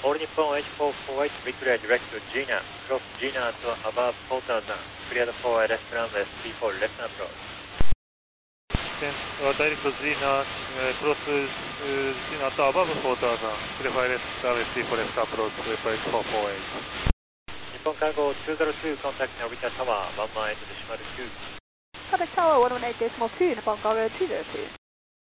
All Nippon 8448, reclear direct to Gina. Cross Gina to above 4000. Cleared for left runway 34, left approach. Direct to Gina, cross Gina to above 4000. Clear for left runway 34, left approach, clear for 8448. Nippon Cargo 202, contact Narita Tower, 118.2. Contact Tower 118.2, Nippon Cargo 202.